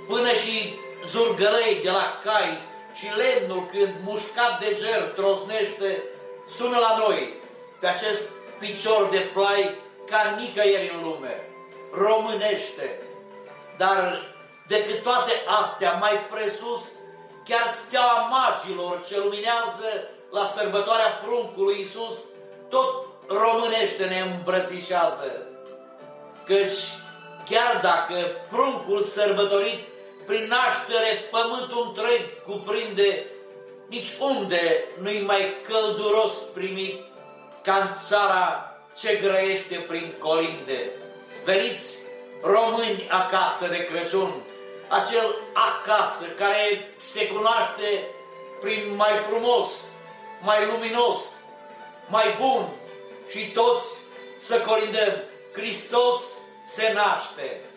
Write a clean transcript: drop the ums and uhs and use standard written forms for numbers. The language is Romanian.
până și zurgălei de la cai și lemnul când mușcat de ger trosnește, sună la noi pe acest picior de plai ca nicăieri în lume, românește. Dar decât toate astea, mai presus, chiar steaua magilor ce luminează la sărbătoarea pruncului Iisus, tot românește ne îmbrățișează. Căci chiar dacă pruncul sărbătorit prin naștere pământul întreg cuprinde, nici unde nu-i mai călduros primit ca în țara ce grăiește prin colinde. Veniți, români, acasă de Crăciun, acel acasă care se cunoaște prin mai frumos, mai luminos, mai bun, și toți să colindăm: Hristos se naște!